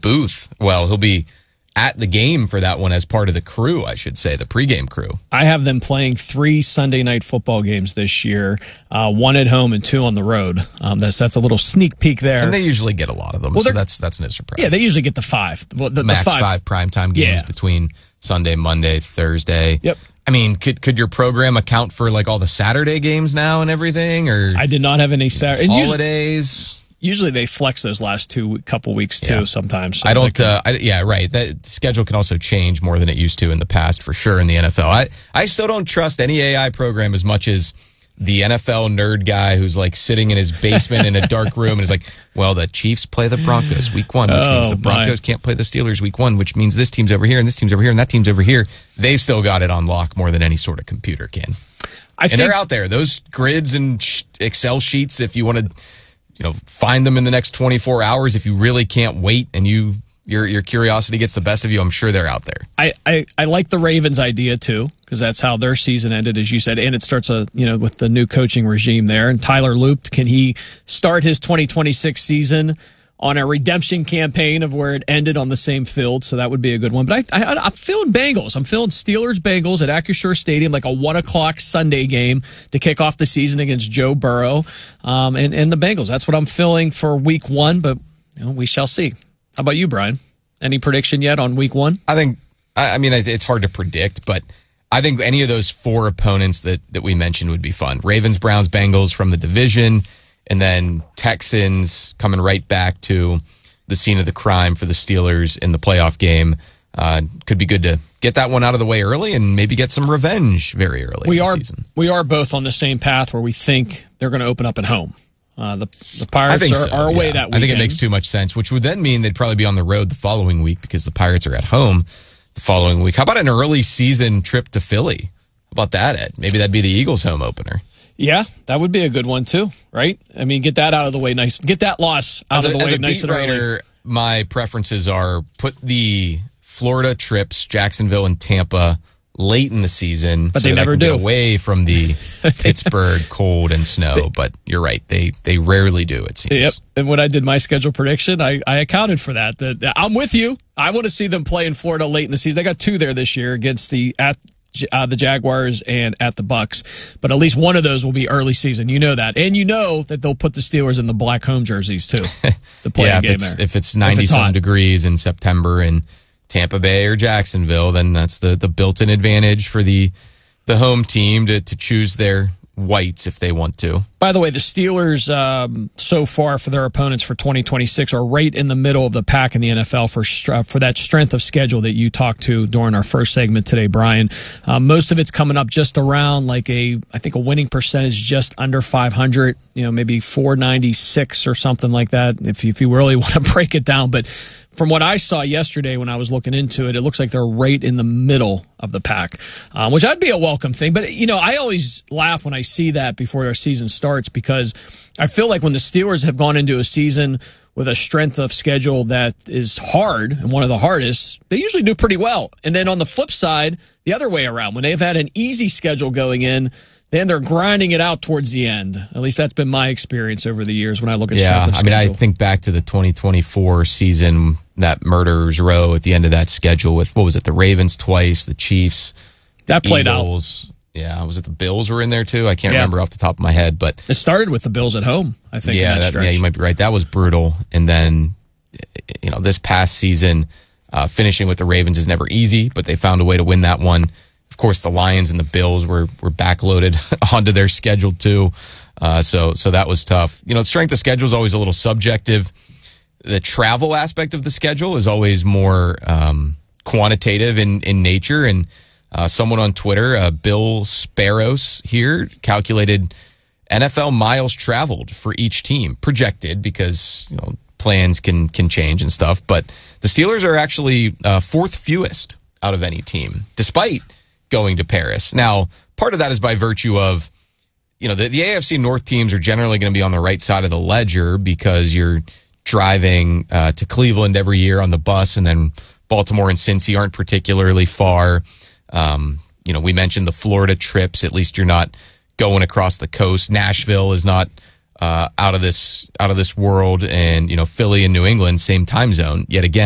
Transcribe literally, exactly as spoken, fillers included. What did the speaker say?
booth. Well, he'll be at the game for that one as part of the crew, I should say, the pregame crew. I have them playing three Sunday night football games this year, uh, one at home and two on the road. Um, that's that's a little sneak peek there. And they usually get a lot of them, well, so that's that's no surprise. Yeah, they usually get the five. The, the, Max the five. five primetime games yeah. between Sunday, Monday, Thursday. Yep. I mean, could could your program account for like all the Saturday games now and everything? Or I did not have any Saturday. Holidays? Usually they flex those last two couple weeks too. Yeah. Sometimes so I don't. Uh, I, yeah, right. That schedule can also change more than it used to in the past, for sure. In the N F L, I I still don't trust any A I program as much as the N F L nerd guy who's like sitting in his basement in a dark room and is like, well, the Chiefs play the Broncos week one, which oh, means the Broncos my. can't play the Steelers week one, which means this team's over here and this team's over here and that team's over here. They've still got it on lock more than any sort of computer can. I and think, they're out there. Those grids and sh- Excel sheets, if you want to, you know, find them in the next twenty-four hours, if you really can't wait and you your your curiosity gets the best of you, I'm sure they're out there. I, I, I like the Ravens idea too, because that's how their season ended, as you said, and it starts a you know with the new coaching regime there. And Tyler Looped, can he start his twenty twenty-six season on a redemption campaign of where it ended on the same field? So that would be a good one. But I, I I'm feeling Bengals. I'm feeling Steelers Bengals at Acrisure Stadium, like a one o'clock Sunday game to kick off the season against Joe Burrow, um, and and the Bengals. That's what I'm feeling for Week One. But you know, we shall see. How about you, Brian? Any prediction yet on Week One? I think, I mean, it's hard to predict, but I think any of those four opponents that, that we mentioned would be fun. Ravens, Browns, Bengals from the division, and then Texans coming right back to the scene of the crime for the Steelers in the playoff game. Uh, could be good to get that one out of the way early and maybe get some revenge very early we in the are, season. We are both on the same path where we think they're going to open up at home. Uh, the, the Pirates are, so, are away yeah. that weekend. I think it makes too much sense, which would then mean they'd probably be on the road the following week because the Pirates are at home the following week. How about an early season trip to Philly? How about that, Ed? Maybe that'd be the Eagles' home opener. Yeah, that would be a good one too, right? I mean, get that out of the way nice. Get that loss out as of a, the way as a nice beat and writer, early. My preferences are put the Florida trips, Jacksonville and Tampa, late in the season, but so they never can do. Get away from the Pittsburgh cold and snow. They, but you're right; they they rarely do. It seems. Yep. And when I did my schedule prediction, I, I accounted for that. That I'm with you. I want to see them play in Florida late in the season. They got two there this year against the at uh, the Jaguars and at the Bucks. But at least one of those will be early season. You know that, and you know that they'll put the Steelers in the black home jerseys too. The playing yeah, if game it's, there. If it's ninety if it's some hot. degrees in September and Tampa Bay or Jacksonville, then that's the, the built-in advantage for the the home team to, to choose their whites if they want to. By the way, the Steelers um, so far for their opponents for twenty twenty-six are right in the middle of the pack in the N F L for for that strength of schedule that you talked to during our first segment today, Brian. Uh, most of it's coming up just around like a, I think a winning percentage just under five hundred, you know, maybe four ninety-six or something like that if you, if you really want to break it down. But from what I saw yesterday when I was looking into it, it looks like they're right in the middle of the pack, um, which would be a welcome thing. But, you know, I always laugh when I see that before our season starts because I feel like when the Steelers have gone into a season with a strength of schedule that is hard and one of the hardest, they usually do pretty well. And then on the flip side, the other way around, when they've had an easy schedule going in, then they're grinding it out towards the end. At least that's been my experience over the years when I look at yeah, strength of I mean, schedule. I think back to the twenty twenty-four season, that murderer's row at the end of that schedule with, what was it, the Ravens twice, the Chiefs, that played Eagles. out. Yeah, was it the Bills were in there too? I can't yeah. remember off the top of my head, but it started with the Bills at home, I think. Yeah, in that that, stretch. yeah, you might be right. That was brutal. And then, you know, this past season, uh, finishing with the Ravens is never easy, but they found a way to win that one. Of course, the Lions and the Bills were were backloaded onto their schedule too, uh, so so that was tough. You know, strength of schedule is always a little subjective. The travel aspect of the schedule is always more um, quantitative in in nature. And uh, someone on Twitter, uh, Bill Sparrows here, calculated N F L miles traveled for each team, projected because you know plans can can change and stuff. But the Steelers are actually uh, fourth fewest out of any team, despite going to Paris. Now, part of that is by virtue of, you know, the, the A F C North teams are generally going to be on the right side of the ledger because you're driving uh, to Cleveland every year on the bus, and then Baltimore and Cincy aren't particularly far. Um, you know, we mentioned the Florida trips. At least you're not going across the coast. Nashville is not uh, out of this out of this world, and you know, Philly and New England, same time zone. Yet again,